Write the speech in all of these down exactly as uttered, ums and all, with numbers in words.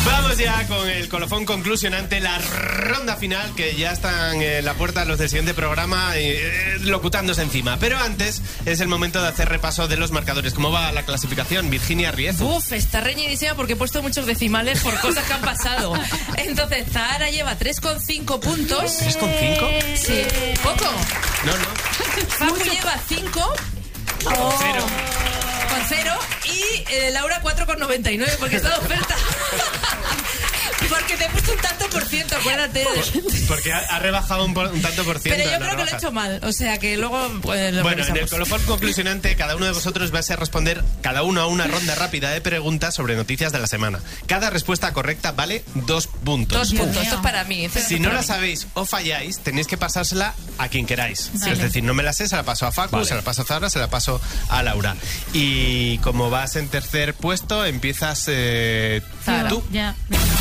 Vamos ya con el colofón conclusionante, la ronda final, que ya están en la puerta los del siguiente programa eh, locutándose encima. Pero antes es el momento de hacer repaso de los marcadores. ¿Cómo va la clasificación, Virginia Riezu? Uf, está reñidísima porque he puesto muchos decimales por cosas que han pasado. Entonces, Zahara lleva tres coma cinco puntos. ¿tres coma cinco? Sí. ¿Poco? No, no. Facu lleva cinco. Con cero. Con cero. Y eh, Laura cuatro coma noventa y nueve porque está de oferta. Porque te he puesto un tanto por ciento, acuérdate. Porque ha, ha rebajado un, por, un tanto por ciento. Pero yo creo que lo he hecho mal, o sea que luego pues, lo Bueno, revisamos. en el colofón conclusionante, cada uno de vosotros va a responder cada uno a una ronda rápida de preguntas sobre noticias de la semana. Cada respuesta correcta vale dos puntos. Dos puntos, esto es para mí. Esto Si es no para la mí. sabéis o falláis, tenéis que pasársela a quien queráis. Vale. Es decir, no me la sé, se la paso a Facu, Vale. se la paso a Zahara, se la paso a Laura. Y como vas en tercer puesto, empiezas eh, Zahara. tú. Ya.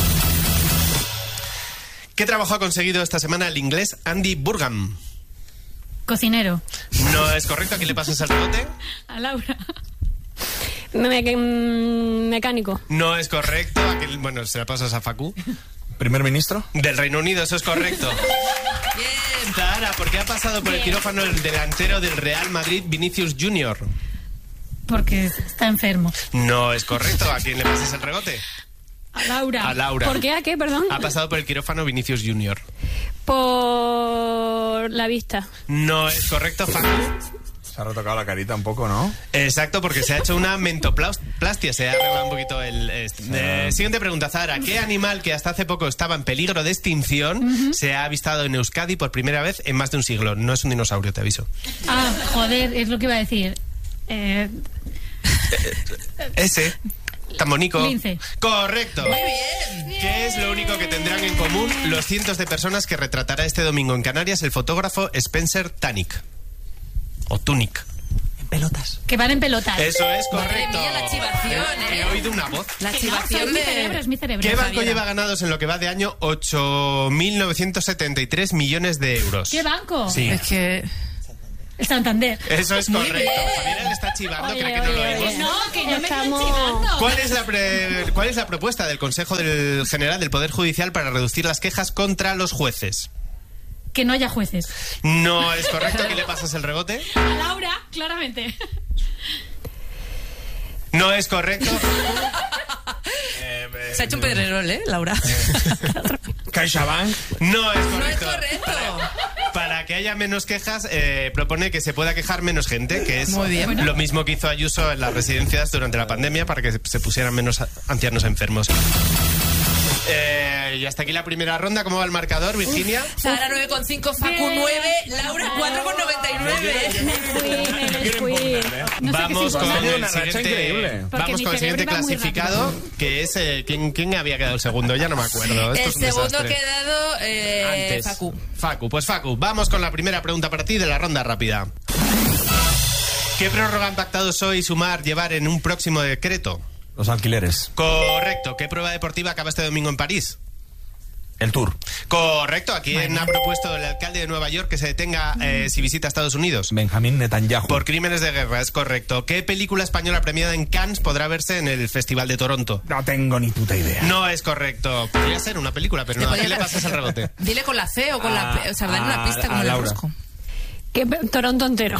¿Qué trabajo ha conseguido esta semana el inglés Andy Burgam? Cocinero. No es correcto, aquí le pasas el rebote. A Laura. Me- me- mecánico. No es correcto, aquí, bueno, se la pasas a Facu. ¿Primer ministro? Del Reino Unido, eso es correcto. Bien. Zahara, ¿por qué ha pasado por el quirófano el delantero del Real Madrid, Vinicius Junior? Porque está enfermo. No es correcto, ¿a quién le pasas el rebote? A Laura. A Laura. ¿Por qué? ¿A qué? Perdón. Ha pasado por el quirófano Vinicius Junior. Por la vista. No es correcto, Facu. Se ha retocado la carita un poco, ¿no? Exacto, porque se ha hecho una mentoplastia, se ha arreglado un poquito el... este. Eh, siguiente pregunta, Zahara. ¿Qué animal que hasta hace poco estaba en peligro de extinción uh-huh. se ha avistado en Euskadi por primera vez en más de un siglo? No es un dinosaurio, te aviso. Ah, joder, es lo que iba a decir. Eh... Ese... Tan bonito. Lince. Correcto. Muy bien. ¿Qué es lo único que tendrán en común los cientos de personas que retratará este domingo en Canarias el fotógrafo Spencer Tunick? O Tunick. En pelotas. Que van en pelotas. Eso es Madre correcto. mía, la chivación, He, ¿eh? he oído una voz. La Que no, chivación es mi cerebro, de... es mi cerebro. ¿Qué banco Javiera. lleva ganados en lo que va de año ocho mil novecientos setenta y tres millones de euros? ¿Qué banco? Sí. Es que... El Santander. Eso es Muy correcto. bien. Javiera le está chivando, Oye, cree que no lo oye, oímos. oye. No, que yo Estamos- me estoy chivando. ¿Cuál es, la pre- ¿Cuál es la propuesta del Consejo del General del Poder Judicial para reducir las quejas contra los jueces? Que no haya jueces. No es correcto. ¿Qué le pasas el rebote? A Laura, claramente. No es correcto. Se ha hecho un pedrerol, ¿eh, Laura? CaixaBank. No es No es correcto. correcto. Para que haya menos quejas, eh, propone que se pueda quejar menos gente, que es Muy bien. Bueno. lo mismo que hizo Ayuso en las residencias durante la pandemia para que se- se pusieran menos a- ancianos enfermos. Eh, y hasta aquí la primera ronda. ¿Cómo va el marcador, Virginia? Zahara nueve coma cinco, Facu Bien. nueve, Laura cuatro coma noventa y nueve. Me fui, me desfui. No sé Vamos qué con significa. sigue el una racha siguiente, increíble. Porque vamos mi con el siguiente cerebro va muy clasificado, que es eh, ¿quién, quién había quedado el segundo? Ya no me acuerdo. Esto El es un segundo desastre. ha quedado eh, Antes. Facu. Facu, pues Facu, vamos con la primera pregunta para ti de la ronda rápida. ¿Qué prórroga han pactado S O E y Sumar llevar en un próximo decreto? Los alquileres. Correcto. ¿Qué prueba deportiva acaba este domingo en París? El Tour. Correcto. ¿A quién ha propuesto el alcalde de Nueva York que se detenga eh, si visita Estados Unidos? Benjamín Netanyahu. Por crímenes de guerra, es correcto. ¿Qué película española premiada en Cannes podrá verse en el Festival de Toronto? No tengo ni puta idea. No es correcto. Podría ser una película, pero no. ¿A quién le pasas el rebote? Dile con la C o con la A- P. O sea, dale una a- pista a como el Laura. rosco. Que Toronto entero.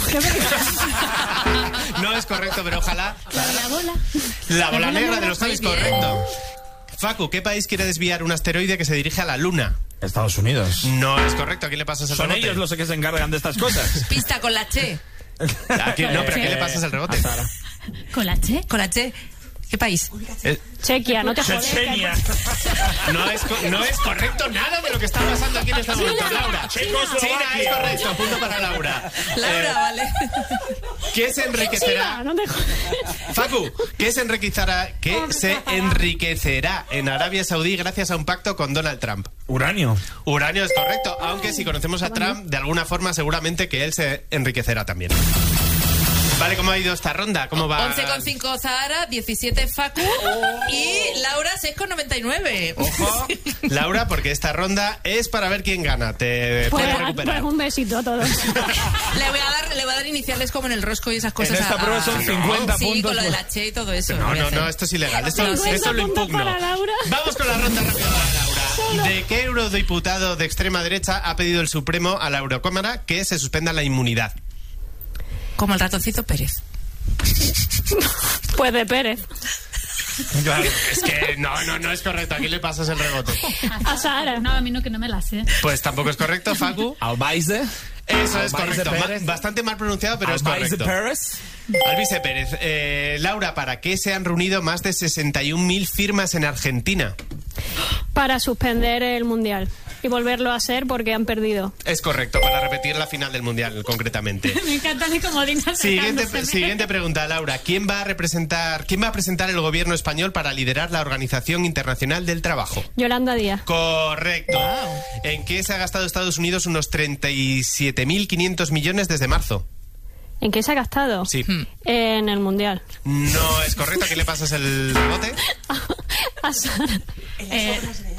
No es correcto, pero ojalá. La, la bola. La bola negra de los Javis, Muy bien. correcto. Facu, ¿qué país quiere desviar un asteroide que se dirige a la Luna? Estados Unidos. No es correcto. ¿A quién le pasas el Son rebote? ellos los que se encargan de estas cosas. Pista con la Che. ¿A quién- no, pero ¿a quién le pasas el rebote? Con la Che. Con la Che. ¿Qué país? Eh, Chequia, no te jodes. Chechenia. no, es co- no es correcto nada de lo que está pasando aquí en este momento, Laura. China es correcto, punto para Laura. Laura, Eh, vale. ¿Qué se enriquecerá? No te jodes. Facu, ¿qué se enriquecerá, qué se enriquecerá en Arabia Saudí gracias a un pacto con Donald Trump? Uranio. Uranio es correcto, aunque si conocemos a Trump, de alguna forma seguramente que él se enriquecerá también. Vale, ¿cómo ha ido esta ronda? ¿Cómo va? once coma cinco Zahara, diecisiete Facu y Laura seis coma noventa y nueve. Ojo, Laura, porque esta ronda es para ver quién gana. Te Pues, puedes pues recuperar. un besito a todos. Le voy a dar, le voy a dar iniciales como en el rosco y esas cosas. En esta a- prueba son a- cincuenta sí, puntos con lo de por- la Che y todo eso. No, voy a no, hacer. no, esto es ilegal. Esto, No, sí, esto lo cincuenta puntos impugno. para Laura. Vamos con la ronda rápida para Laura. ¿De qué eurodiputado de extrema derecha ha pedido el Supremo a la Eurocámara que se suspenda la inmunidad? Como el ratoncito Pérez. Pues de Pérez. Claro, es que no, no, no es correcto. Aquí le pasas el rebote. A Sara. No, a mí no, que no me la sé. Pues tampoco es correcto, Facu. Albaise. Eso es Albaise correcto. Pérez. Ma- bastante mal pronunciado, pero Albaise es correcto. Pérez. Alvise Pérez. Eh, Laura, ¿para qué se han reunido más de sesenta y un mil firmas en Argentina? Para suspender el mundial y volverlo a hacer porque han perdido. Es correcto, para repetir la final del Mundial, concretamente. Me encanta mi comodina. Siguiente, siguiente pregunta, Laura. ¿Quién va a representar, quién va a presentar el gobierno español para liderar la Organización Internacional del Trabajo? Yolanda Díaz. Correcto. ¿En qué se ha gastado Estados Unidos unos treinta y siete mil quinientos millones desde marzo? ¿En qué se ha gastado? Sí. En el mundial. No es correcto. ¿A quién le pasas el bote? A Sara. Eh,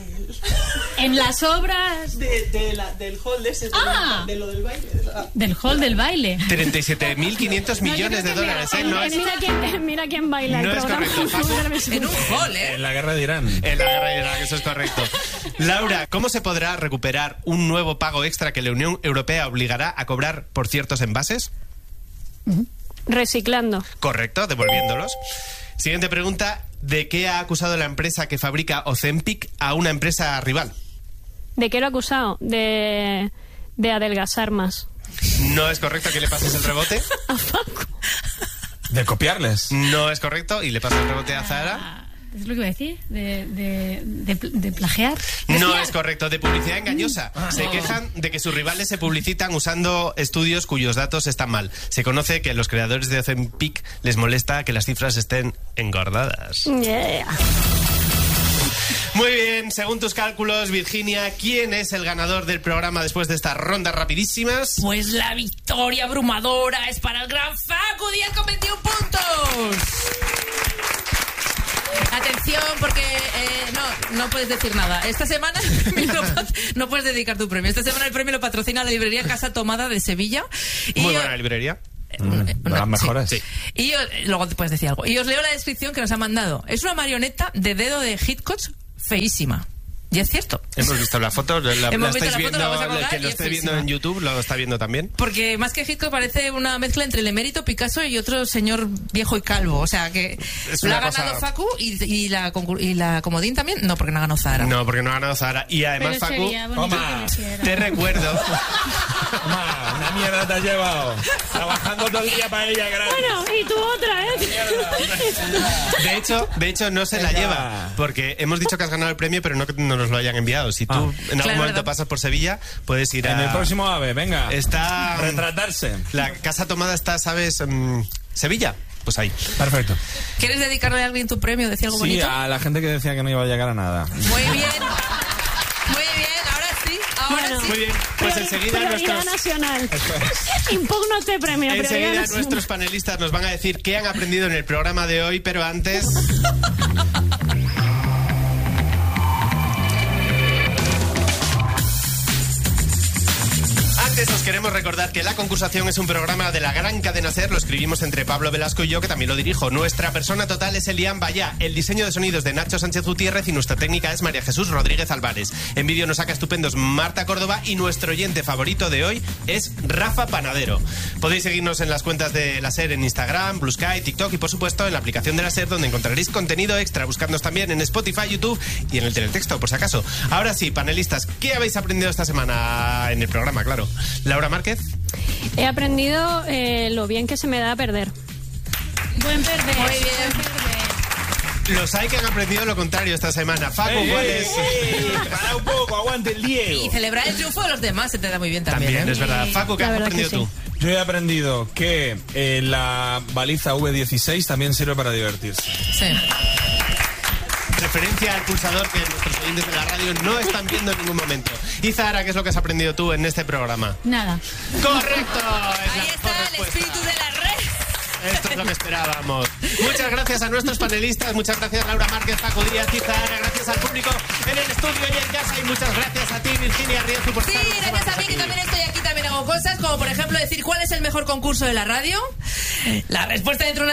en las obras De, de la, del hall de ese, de, Ah. de lo del baile. de la- del hall del baile. treinta y siete mil quinientos millones de dólares, ¿eh? No Eh, es, mira, quién, mira quién baila No el es programa. correcto, Facu. En un hall, ¿eh? En la guerra de Irán. en la guerra de Irak, eso es correcto. Laura, ¿cómo se podrá recuperar un nuevo pago extra que la Unión Europea obligará a cobrar por ciertos envases? Reciclando. Correcto, devolviéndolos. Siguiente pregunta. ¿De qué ha acusado la empresa que fabrica Ozempic a una empresa rival? ¿De qué lo ha acusado? De, de adelgazar más. No es correcto. ¿Que le pases el rebote? A Facu. De copiarles. No es correcto. ¿Y le pasas el rebote a Zahara? Ah, ¿es lo que iba a decir? ¿De, de, de, de plagiar? No es correcto, de publicidad engañosa. Se quejan de que sus rivales se publicitan usando estudios cuyos datos están mal. Se conoce que a los creadores de Ozempic les molesta que las cifras estén engordadas. Yeah. Muy bien, según tus cálculos, Virginia, ¿quién es el ganador del programa después de estas rondas rapidísimas? Pues la victoria abrumadora es para el gran Facu, diez con veintiún puntos. Atención, porque eh, no, no puedes decir nada. Esta semana no puedes dedicar tu premio. Esta semana el premio lo patrocina la librería Casa Tomada de Sevilla. Y Muy yo- buena librería. Mm, de las mejores. Sí. Y yo- luego te puedes decir algo. Y os leo la descripción que nos ha mandado. Es una marioneta de dedo de Hitchcock feísima. Y es cierto. Hemos visto la foto, la, la Hemos visto estáis la foto, viendo, la vamos a colgar el que y lo es esté viendo feísima. en YouTube lo está viendo también. Porque más que Hitchcock parece una mezcla entre el emérito Picasso y otro señor viejo y calvo. O sea que Es lo una ha ganado cosa- Facu y, y, la, concur- y la Comodín también. No, porque no ha ganado Zahara. No, porque no ha ganado Zahara. Y además, Pero Facu, sería bonito Toma. que lo hiciera. te recuerdo... Toma, una mierda te has llevado. Trabajando todo el día para ella, gracias. Bueno, y tú otra, ¿eh? De hecho, de hecho no se la Venga. lleva, porque hemos dicho que has ganado el premio, pero no que no nos lo hayan enviado. Si tú Ah. en algún Claro, momento verdad. pasas por Sevilla, puedes ir a... En el próximo AVE, venga. Está... Retratarse. La Casa Tomada está, ¿sabes? Mm, Sevilla. Pues ahí. Perfecto. ¿Quieres dedicarle a alguien tu premio? ¿Decir algo Sí, bonito? a la gente que decía que no iba a llegar a nada. Muy bien. Muy bien, ahora sí. Ahora Bueno. sí. Muy bien. Pues Priori- enseguida prioridad nuestros... nacional. Impugno este premio. prioridad Enseguida nacional. nuestros panelistas nos van a decir qué han aprendido en el programa de hoy, pero antes... Antes os queremos recordar que La Concursación es un programa de la gran cadena SER, lo escribimos entre Pablo Velasco y yo, que también lo dirijo. Nuestra persona total es Elian Bayá, el diseño de sonidos de Nacho Sánchez Gutiérrez y nuestra técnica es María Jesús Rodríguez Álvarez. En vídeo nos saca estupendos Marta Córdoba y nuestro oyente favorito de hoy es Rafa Panadero. Podéis seguirnos en las cuentas de la SER en Instagram, Blue Sky, TikTok y por supuesto en la aplicación de la SER, donde encontraréis contenido extra. Buscadnos también en Spotify, YouTube y en el teletexto, por si acaso. Ahora sí, panelistas, ¿qué habéis aprendido esta semana en el programa? Claro. Laura Márquez. He aprendido eh, lo bien que se me da a perder. Buen perder. Muy bien. Los hay que han aprendido lo contrario esta semana. Facu, ¡Ey, ¿cuál ey, es? ey! Para un poco, aguante el Diego. Y celebrar el triunfo de los demás se te da muy bien también. También, ¿eh? es verdad. Facu, ¿qué La has verdad aprendido que tú? Yo he aprendido que eh, la baliza V dieciséis también sirve para divertirse. Sí. Referencia al pulsador que nuestros oyentes de la radio no están viendo en ningún momento. Y Zahara, ¿qué es lo que has aprendido tú en este programa? Nada. ¡Correcto! Es Ahí la está mejor el respuesta. espíritu de la red. Esto es lo que esperábamos. Muchas gracias a nuestros panelistas, muchas gracias Laura Márquez, Facu Díaz y Zahara, gracias al público en el estudio y en casa y muchas gracias a ti, Virginia Riezu, por Sí, estar una semana gracias a mí más que aquí. también estoy aquí, también hago cosas como por ejemplo decir cuál es el mejor concurso de la radio. La respuesta dentro de una